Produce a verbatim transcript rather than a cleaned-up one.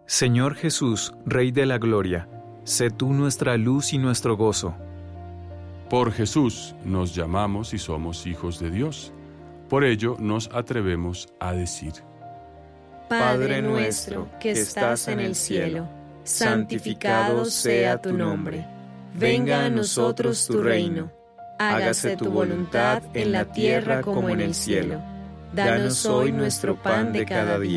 Señor Jesús, Rey de la Gloria, sé tú nuestra luz y nuestro gozo. Por Jesús nos llamamos y somos hijos de Dios. Por ello nos atrevemos a decir: Padre nuestro que estás en el cielo, santificado sea tu nombre. Venga a nosotros tu reino. Hágase tu voluntad en la tierra como en el cielo. Danos hoy nuestro pan de cada día.